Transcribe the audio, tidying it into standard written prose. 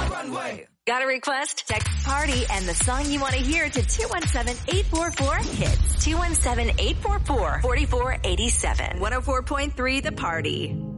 runway. Got a request? Text party and the song you want to hear to 217-844-HITS. 217-844-4487. 104.3 The Party.